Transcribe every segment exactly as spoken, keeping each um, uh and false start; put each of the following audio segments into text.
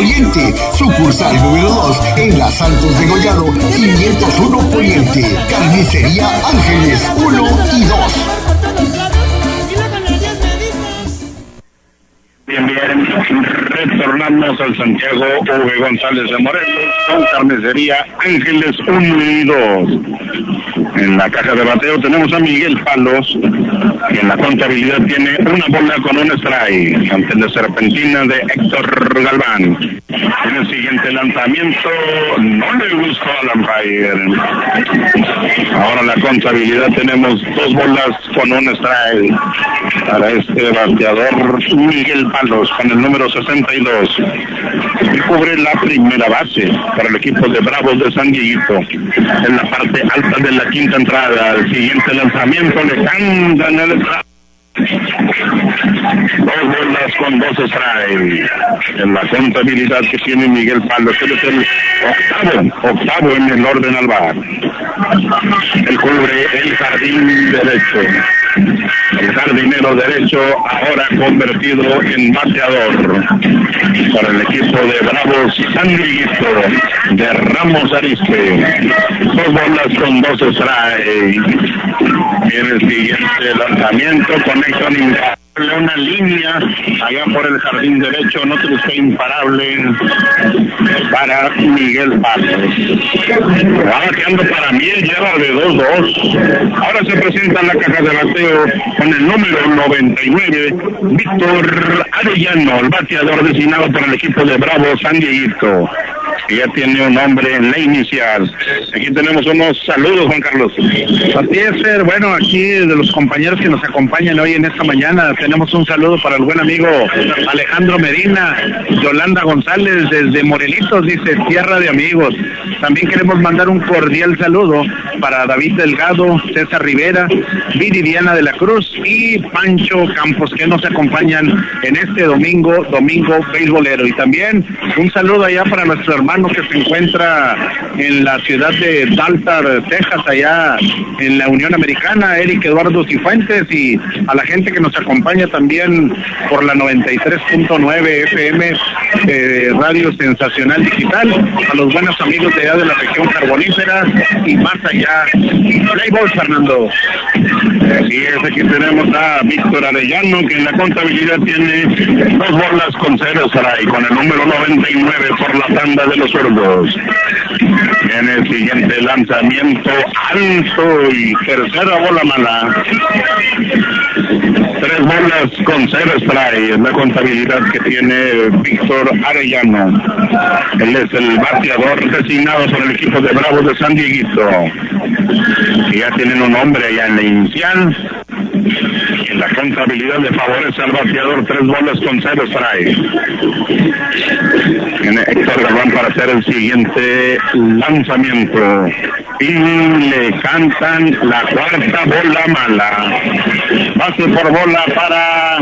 Poniente. Sucursal número dos en la Santos de Gollado, quinientos uno Poniente. Carnicería Ángeles uno y dos. Bien, bien, retornamos al Santiago V. González de Morelos con Carnicería Ángeles uno y dos. En la caja de bateo tenemos a Miguel Palos, que en la contabilidad tiene una bola con un strike ante la serpentina de Héctor Galván. En el siguiente lanzamiento no le gustó al umpire. Ahora la contabilidad tenemos dos bolas con un strike para este bateador Miguel Palos con el número sesenta y dos. Y cubre la primera base para el equipo de Bravos de San Dieguito. En la parte alta de la quinta entrada, el siguiente lanzamiento le cantan el strike. Dos bolas con dos strikes en la contabilidad que tiene Miguel Palos. Este es el octavo, octavo en el orden al bar. Él cubre el jardín derecho. El jardinero derecho ahora convertido en bateador para el equipo de Bravos San Dieguito de Ramos Arizpe. Dos bolas con dos strikes. Viene el siguiente lanzamiento, conecta un imparable, una línea allá por el jardín derecho, no que imparable para Miguel Palos. Va bateando para mí, lleva de dos dos. Ahora se presenta en la caja de bateo con el número noventa y nueve, Víctor Arellano, el bateador designado por el equipo de Bravo San Dieguito, que ya tiene un nombre en la inicial. Aquí tenemos unos saludos, Juan Carlos. Así es, Fer. Bueno, aquí de los compañeros que nos acompañan hoy en esta mañana, tenemos un saludo para el buen amigo Alejandro Medina, Yolanda González desde Morelitos, dice, tierra de amigos. También queremos mandar un cordial saludo para David Delgado, César Rivera, Viridiana de la Cruz y Pancho Campos, que nos acompañan en este domingo, domingo beisbolero. Y también un saludo allá para nuestro hermano que se encuentra en la ciudad de Dalton, Texas, allá en la Unión Americana, Eric Eduardo Cifuentes, y a la gente que nos acompaña también por la noventa y tres punto nueve F M eh, Radio Sensacional Digital, a los buenos amigos de allá de la región carbonífera y más allá. Playboy, Fernando. Así es, aquí tenemos a Víctor Arellano, que en la contabilidad tiene dos bolas con cero strike, con el número noventa y nueve por la tanda de los zurdos. En el siguiente lanzamiento alto y tercera bola mala. Tres bolas con cero strike, es la contabilidad que tiene Víctor Arellano. Él es el bateador designado por el equipo de Bravos de San Dieguito, que ya tienen un hombre allá en la inicial. En la contabilidad le favorece al bateador, tres bolas con cero strike. Tiene Héctor Galván para hacer el siguiente lanzamiento. Y le cantan la cuarta bola mala. Base por bola para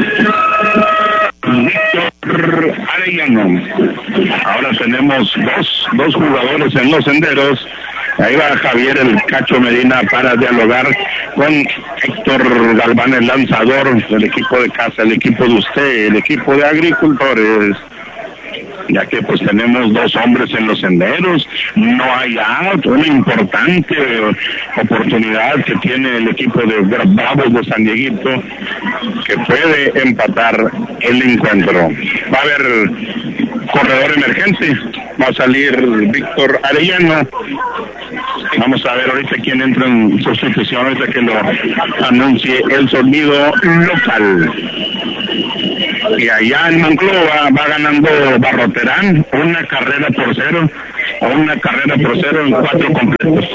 Víctor Arellano. Ahora tenemos dos, dos jugadores en los senderos. Ahí va Javier el Cacho Medina para dialogar con Héctor Galván, el lanzador del equipo de casa, el equipo de usted, el equipo de agricultores. Ya que pues tenemos dos hombres en los senderos, no hay out, una importante oportunidad que tiene el equipo de Bravos de San Dieguito, que puede empatar el encuentro. Va a haber corredor emergente, va a salir Víctor Arellano. Vamos a ver ahorita quién entra en sustitución, ahorita que lo anuncie el sonido local. Y allá en Monclova va ganando Barroterán una carrera por cero, o una carrera por cero en cuatro completos.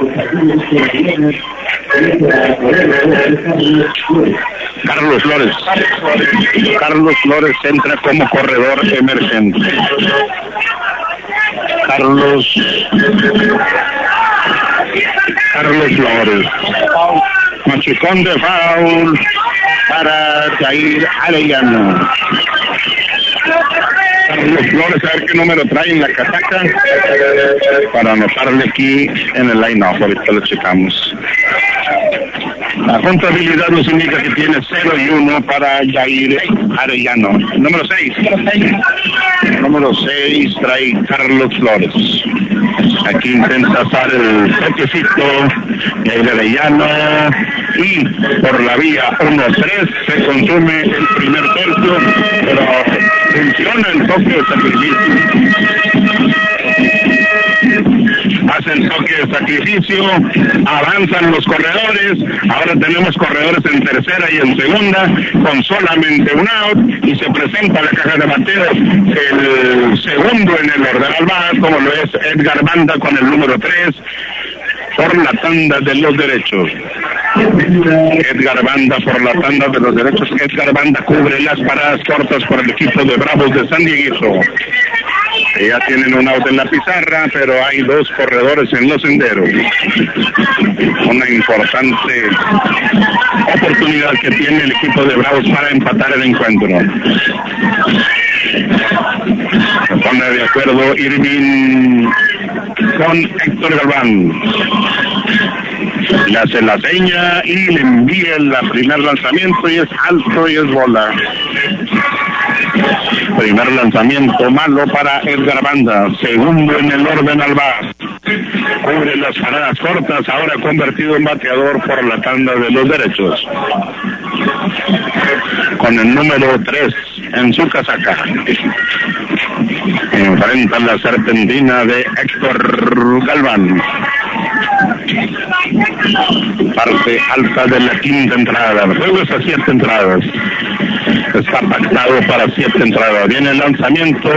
Carlos Flores. Carlos Flores entra como corredor emergente. Carlos Carlos Flores. Machicón de foul para Jair Arellano. Carlos Flores, a ver qué número trae en la casaca para anotarle aquí en el line-off. Ahorita lo checamos. La contabilidad nos indica que tiene cero y uno para Jair Arellano. Número seis. número seis trae Carlos Flores. Aquí intenta hacer el toquecito de Arellano y por la vía uno tres se consume el primer tercio, pero funciona el toque de sacrificio. Hacen toque de sacrificio, avanzan los corredores, ahora tenemos corredores en tercera y en segunda, con solamente un out, y se presenta la caja de bateos, el segundo en el orden al bat, como lo es Edgar Banda con el número tres, por la tanda de los derechos. Edgar Banda por la tanda de los derechos. Edgar Banda cubre las paradas cortas por el equipo de Bravos de San Dieguito. Ya tienen un out en la pizarra, pero hay dos corredores en los senderos. Una importante oportunidad que tiene el equipo de Bravos para empatar el encuentro. Se pone de acuerdo Irving con Héctor Galván. Le hace la seña y le envía el primer lanzamiento y es alto y es bola. Primer lanzamiento malo para Edgar Banda, segundo en el orden al bat. Cubre las paradas cortas, ahora convertido en bateador por la tanda de los derechos. Con el número tres en su casaca. Enfrenta la serpentina de Héctor Galván. Parte alta de la quinta entrada. El juego es a siete entradas. Está pactado para siete entradas. Viene el lanzamiento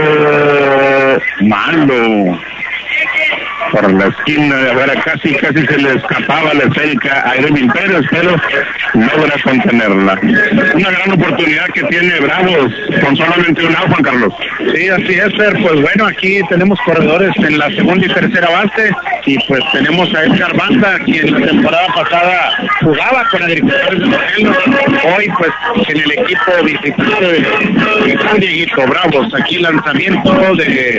malo por la esquina de afuera, casi casi se le escapaba la cerca a Irving Pérez, pero logra contenerla. Una gran oportunidad que tiene Bravos con solamente un out, Juan Carlos. Sí, así es, Fer. Pues bueno, aquí tenemos corredores en la segunda y tercera base, y pues tenemos a Edgar Banda, quien la temporada pasada jugaba con Agricultores de Morelos, hoy pues en el equipo visitante de San Dieguito. Bravos, aquí lanzamiento de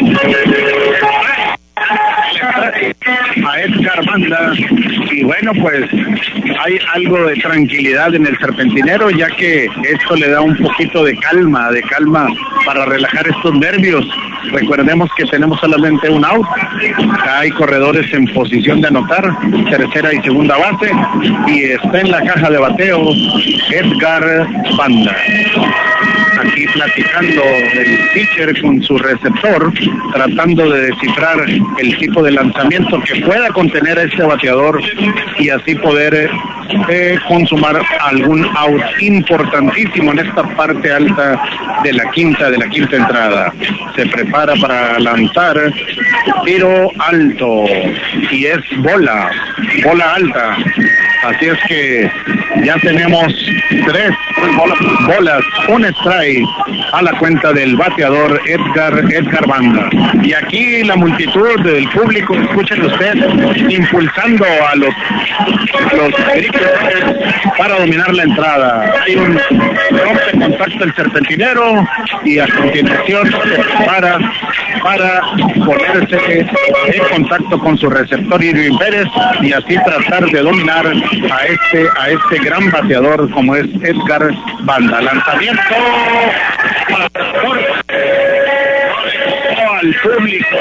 a Edgar Banda, y bueno, pues hay algo de tranquilidad en el serpentinero, ya que esto le da un poquito de calma, de calma para relajar estos nervios. Recordemos que tenemos solamente un out, hay corredores en posición de anotar, tercera y segunda base, y está en la caja de bateo Edgar Banda. Aquí platicando el pitcher con su receptor, tratando de descifrar el tipo de lanzamiento que pueda contener a este bateador y así poder eh, consumar algún out importantísimo en esta parte alta de la quinta, de la quinta entrada. Se prepara para lanzar, tiro alto, y es bola, bola alta. Así es que ya tenemos tres bolas, un strike a la cuenta del bateador Edgar, Edgar Banda. Y aquí la multitud del público, escuchen ustedes, impulsando a los, los agricultores para dominar la entrada. Hay un rompe contacto el serpentinero y a continuación se prepara para ponerse en contacto con su receptor Irving Pérez y así tratar de dominar a este a este gran bateador como es Edgar Banda. Lanzamiento al público,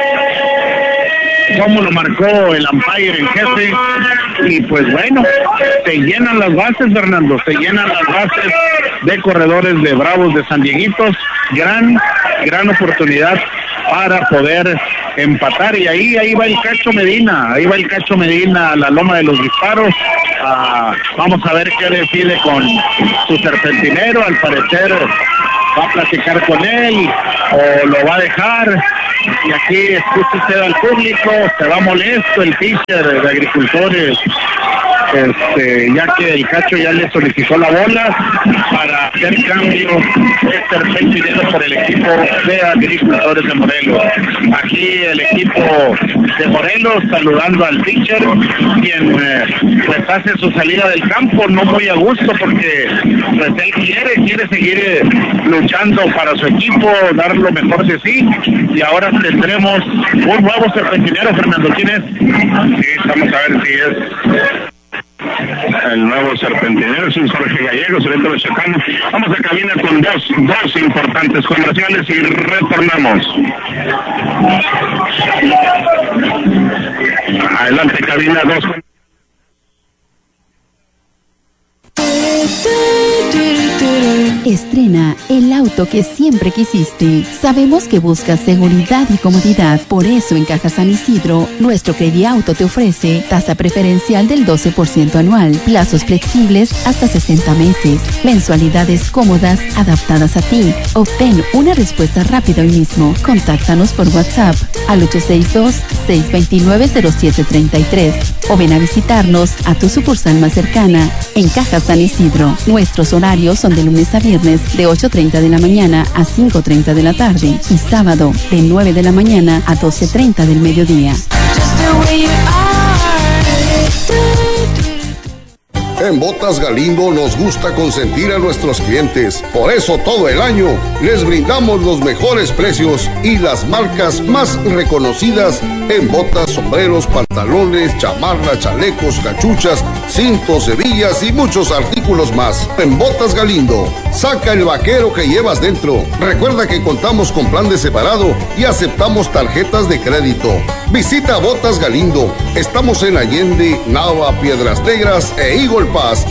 como lo marcó el umpire en jefe, y pues bueno, se llenan las bases, Fernando, se llenan las bases de corredores de Bravos de San Dieguitos. Gran, gran oportunidad para poder empatar, y ahí ahí va el Cacho Medina, ahí va el Cacho Medina a la loma de los disparos. Ah, vamos a ver qué decide con su serpentinero. Al parecer va a platicar con él o lo va a dejar. Y aquí escucha usted al público, se va molesto el pitcher de Agricultores, este, ya que el Cacho ya le solicitó la bola para hacer cambio de serpentinero por el equipo de Agricultores de Morelos. Aquí el equipo de Morelos saludando al pitcher, quien eh, pues hace su salida del campo no muy a gusto, porque pues él quiere, quiere seguir eh, luchando para su equipo, dar lo mejor de sí, y ahora tendremos un nuevo serpentinero. Fernando, ¿quién es? Sí, vamos a ver si es el nuevo serpentinero, es un Jorge Gallegos, ahorita lo checamos. Vamos a cabina con dos, dos importantes comerciales y retornamos. Adelante, cabina dos. Estrena el auto que siempre quisiste. Sabemos que buscas seguridad y comodidad. Por eso en Caja San Isidro, nuestro Crediauto te ofrece tasa preferencial del doce por ciento anual, plazos flexibles hasta sesenta meses, mensualidades cómodas adaptadas a ti. Obtén una respuesta rápida hoy mismo. Contáctanos por WhatsApp al ocho seis dos, seis dos nueve, cero siete tres tres o ven a visitarnos a tu sucursal más cercana en Caja San Isidro. Nuestros horarios son de lunes a viernes de ocho treinta de la mañana a cinco treinta de la tarde y sábado de nueve de la mañana a doce treinta del mediodía. En Botas Galindo nos gusta consentir a nuestros clientes. Por eso todo el año les brindamos los mejores precios y las marcas más reconocidas en botas, sombreros, pantalones, chamarras, chalecos, cachuchas, cintos, hebillas y muchos artículos más. En Botas Galindo, saca el vaquero que llevas dentro. Recuerda que contamos con plan de separado y aceptamos tarjetas de crédito. Visita Botas Galindo. Estamos en Allende, Nava, Piedras Negras e Eagle Pass.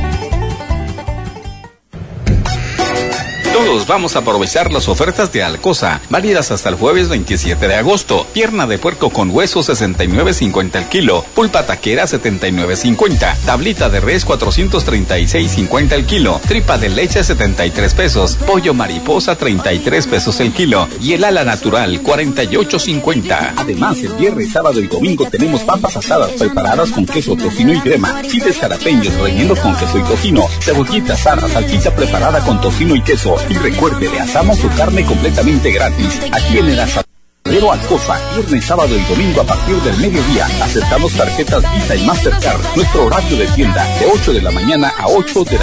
Todos vamos a aprovechar las ofertas de Alcosa, válidas hasta el jueves veintisiete de agosto. Pierna de puerco con hueso sesenta y nueve cincuenta el kilo, pulpa taquera setenta y nueve cincuenta, tablita de res cuatrocientos treinta y seis cincuenta el kilo, tripa de leche setenta y tres pesos, pollo mariposa treinta y tres pesos el kilo y el ala natural cuarenta y ocho cincuenta. Además, el viernes, sábado y domingo tenemos papas asadas preparadas con queso, tocino y crema, fides jalapeños rellenos con queso y tocino, cebollitas sanas, salchicha preparada con tocino y queso. Y recuerde, le asamos su carne completamente gratis. Aquí en el asadero Alcosa, viernes, sábado y domingo a partir del mediodía. Aceptamos tarjetas Visa y Mastercard. Nuestro horario de tienda de ocho de la mañana a ocho de la